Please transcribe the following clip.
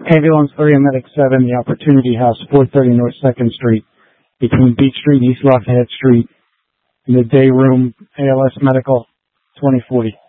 Ambulance 3 and Medic 7, the Opportunity House, 430 North 2nd Street, between Beach Street and East Lafayette Street, in the day room, ALS Medical, 2040.